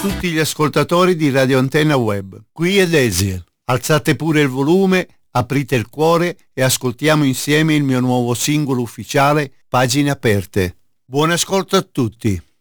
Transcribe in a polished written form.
tutti gli ascoltatori di Radio Antenna Web. Qui è Desiel. Alzate pure il volume, aprite il cuore e ascoltiamo insieme il mio nuovo singolo ufficiale, Pagine Aperte. Buon ascolto a tutti.